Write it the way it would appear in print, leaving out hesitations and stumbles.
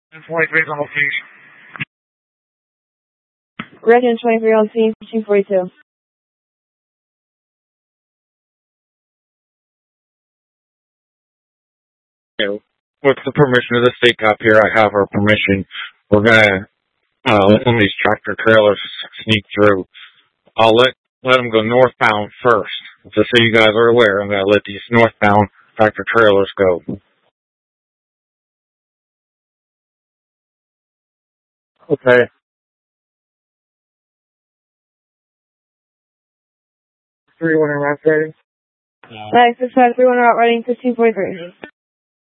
23 is on location. Resident 23 on scene, 242. With the permission of the state cop here, I have our permission. We're gonna let some of these tractor trailers sneak through. I'll let them go northbound first. Just so you guys are aware, I'm gonna let these northbound tractor trailers go. Okay. 3-1 in route ready. Nice, 653 route ready, 1543.